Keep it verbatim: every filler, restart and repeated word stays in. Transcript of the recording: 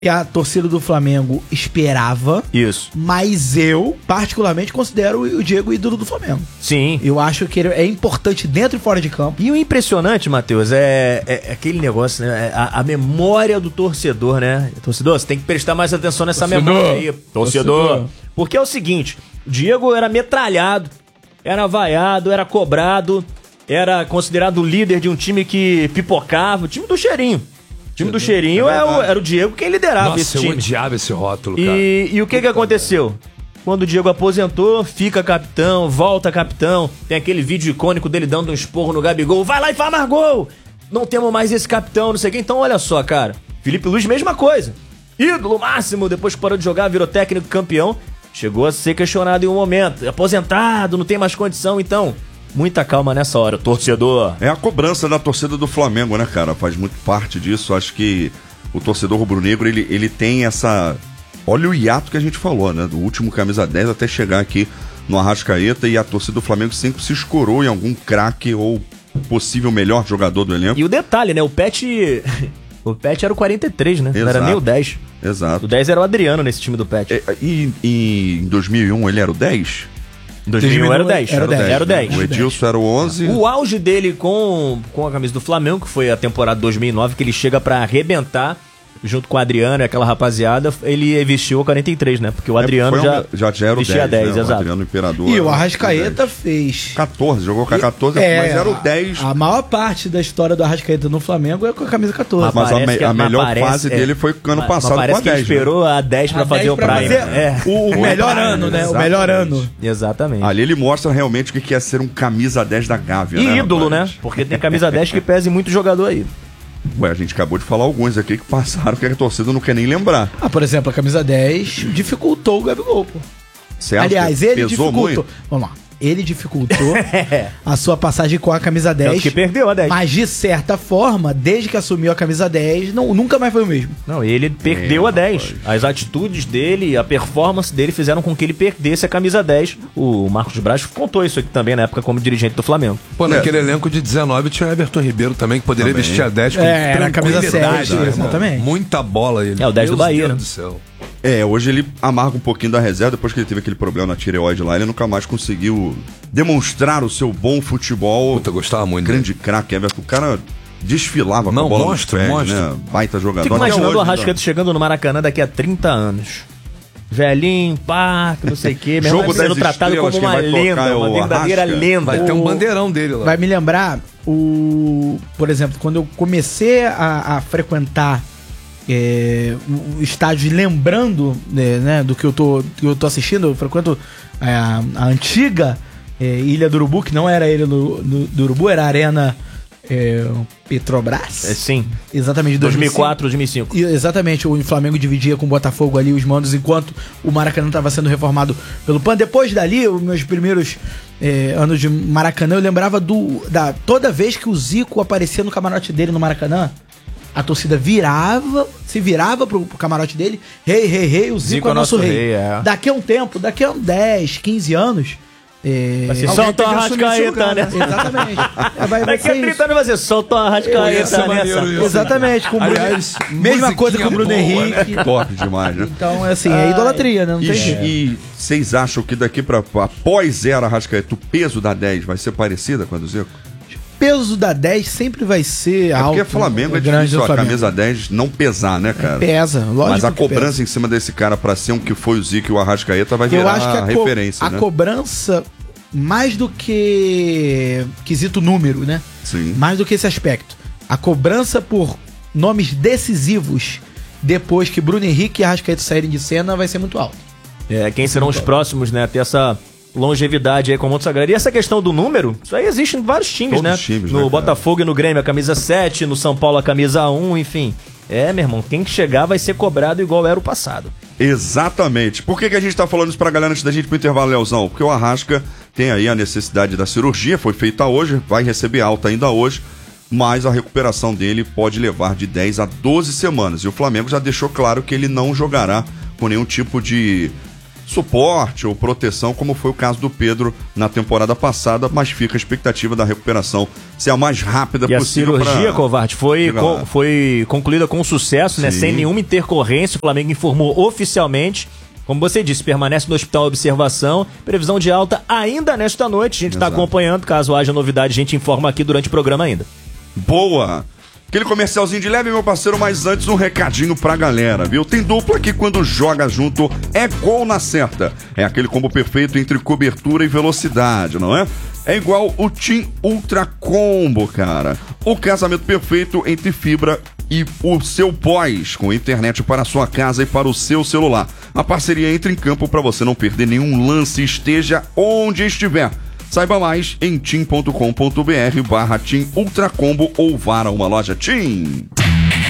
que a torcida do Flamengo esperava. Isso. Mas eu, particularmente, considero o Diego ídolo do Flamengo. Sim. Eu acho que ele é importante dentro e fora de campo. E o impressionante, Matheus, é, é, é aquele negócio, né? A, a memória do torcedor, né? Torcedor, você tem que prestar mais atenção nessa Torcedor. memória aí. Torcedor. Torcedor. Porque é o seguinte, o Diego era metralhado, era vaiado, era cobrado, era considerado o líder de um time que pipocava, o time do Cheirinho. O time do Cheirinho é o, era o Diego quem liderava Nossa, esse time. eu odiava esse rótulo, cara. E, e o que que aconteceu? Quando o Diego aposentou, fica capitão, volta capitão. Tem aquele vídeo icônico dele dando um esporro no Gabigol. Vai lá e faz mais gol! Não temos mais esse capitão, não sei o quê. Então olha só, cara. Felipe Luiz, mesma coisa. Ídolo máximo, depois que parou de jogar, virou técnico campeão. Chegou a ser questionado em um momento. Aposentado, não tem mais condição, então... Muita calma nessa hora, torcedor. É a cobrança da torcida do Flamengo, né, cara? Faz muito parte disso. Acho que o torcedor rubro-negro, ele, ele tem essa... Olha o hiato que a gente falou, né? Do último camisa dez até chegar aqui no Arrascaeta, e a torcida do Flamengo sempre se escorou em algum craque ou possível melhor jogador do elenco. E o detalhe, né? O Pet... O Pet era o quarenta e três, né? Não era nem o dez. Exato. O dez era o Adriano nesse time do Pet. É, e, e em dois mil e um ele era o dez? Em dois mil e um era o dez. Era o dez. Era o dez. O Edilson era o onze. O auge dele com, com a camisa do Flamengo, que foi a temporada dois mil e nove, que ele chega pra arrebentar, junto com o Adriano e aquela rapaziada, ele vestiu o quarenta e três, né? Porque o Adriano é, já, um, já, já era o vestia dez, dez, né? exato. O Adriano Imperador. E o Arrascaeta fez... catorze, jogou com a catorze, É, mas era o dez. A maior parte da história do Arrascaeta no Flamengo é com a camisa catorze. Mas a, me, que, a melhor parece, fase é, dele foi ano mas, passado mas com a que dez. ele esperou né? a dez pra A fazer dez o pra Prime. fazer É. O, o melhor ano, né? O melhor ano. Exatamente. Ali ele mostra realmente o que é ser um camisa dez da Gávea, E né, ídolo, rapaz? né? Porque tem camisa dez que pesa em muito jogador aí. Ué, a gente acabou de falar alguns aqui que passaram que a torcida não quer nem lembrar. Ah, por exemplo, a camisa dez dificultou o Gabigol, pô. Você acha Aliás, que ele pesou dificultou. muito? Vamos lá. Ele dificultou a sua passagem com a camisa dez. Tanto que perdeu a dez. Mas, de certa forma, desde que assumiu a camisa dez, não, nunca mais foi o mesmo. Não, ele perdeu É, a dez. rapaz. As atitudes dele, a performance dele fizeram com que ele perdesse a camisa dez. O Marcos Braz contou isso aqui também na época como dirigente do Flamengo. Pô, naquele elenco de dezenove tinha o Everton Ribeiro também, que poderia Também. vestir a dez com É, era a camisa tranquilidade, sete, né, irmão? exatamente. Muita bola ele. É, o dez do Deus Bahia, Deus né? do céu. É, hoje ele amarga um pouquinho da reserva, depois que ele teve aquele problema na tireoide lá, ele nunca mais conseguiu demonstrar o seu bom futebol. Puta, eu gostava muito Grande craque, Everton. O cara desfilava Não, com a bola monstro, nos pés, monstro. né? Baita jogador. Fico Até imaginando hoje, o Arrascaeta né? chegando no Maracanã daqui a trinta anos. Velhinho, pá, que não sei o quê. Mesmo Jogo sendo das tratado estrelas, como uma quem vai tocar lenda, é uma o verdadeira Arrasca. lenda. Vai ter um O- bandeirão dele lá. Vai me lembrar o... Por exemplo, quando eu comecei a, a frequentar é, o estádio, lembrando né, né, do que eu, tô, que eu tô assistindo, eu frequento é, a, a antiga é, Ilha do Urubu, que não era a Ilha do, do, do Urubu, era a Arena é, Petrobras. É, sim. Exatamente, de dois mil e quatro, dois mil e cinco. E, exatamente, o Flamengo dividia com o Botafogo ali os mandos enquanto o Maracanã estava sendo reformado pelo P A N. Depois dali, os meus primeiros é, anos de Maracanã, eu lembrava do da toda vez que o Zico aparecia no camarote dele no Maracanã, a torcida virava, se virava pro, pro camarote dele, rei, rei, rei, o Zico, Zico é nosso rei. rei, é. Daqui a um tempo, daqui a dez, quinze anos... É, Vai ser alguém solta o tem que assumir esse Arrascaeta, lugar, né? Exatamente. É, vai, vai Daqui ser a trinta isso. anos vai ser solta o Arrascaeta Ia ser maneiro nessa. isso. Exatamente, com o Bruno, Aliás, mesma coisa com o Bruno musiquinha boa, Henrique. Top demais, né? Então, assim, é idolatria, né? Não tem E, jeito. e vocês acham que daqui pra após era Arrascaeta, o peso da dez vai ser parecida com a do Zico? O peso da dez sempre vai ser É alto. porque Flamengo é grande difícil do a Flamengo. camisa dez não pesar, né, cara? Pesa, lógico. Mas a que cobrança pesa. em cima desse cara pra ser um que foi o Zico e o Arrascaeta vai virar Eu acho que a, co- referência, a né? cobrança, mais do que quesito número, né? Sim. Mais do que esse aspecto. A cobrança por nomes decisivos depois que Bruno Henrique e Arrascaeta saírem de cena vai ser muito alta. É, quem serão os próximos, né, a ter essa longevidade aí com o Monte Sagrado. E essa questão do número, isso aí existe em vários times, Todos né? os times, no né, cara? Botafogo e no Grêmio a camisa sete, no São Paulo a camisa um, enfim. É, meu irmão, quem chegar vai ser cobrado igual era o passado. Exatamente. Por que, que a gente tá falando isso pra galera antes da gente ir pro intervalo, Leozão? Porque o Arrasca tem aí a necessidade da cirurgia, foi feita hoje, vai receber alta ainda hoje, mas a recuperação dele pode levar de dez a doze semanas. E o Flamengo já deixou claro que ele não jogará com nenhum tipo de suporte ou proteção, como foi o caso do Pedro na temporada passada, mas fica a expectativa da recuperação ser a mais rápida e possível. E a cirurgia, pra... Covarde, foi, co foi concluída com sucesso, né? Sem nenhuma intercorrência. O Flamengo informou oficialmente. Como você disse, permanece no hospital observação. Previsão de alta ainda nesta noite. A gente está acompanhando. Caso haja novidade, a gente informa aqui durante o programa ainda. Boa! Aquele comercialzinho de leve, meu parceiro, mas antes um recadinho pra galera, viu? Tem dupla que quando joga junto é gol na certa. É aquele combo perfeito entre cobertura e velocidade, não é? É igual o TIM Ultra Combo, cara. O casamento perfeito entre fibra e o seu pós, com internet para a sua casa e para o seu celular. A parceria entra em campo para você não perder nenhum lance, esteja onde estiver. Saiba mais em tim ponto com ponto br barra TIM Ultra Combo ou vá a uma loja TIM.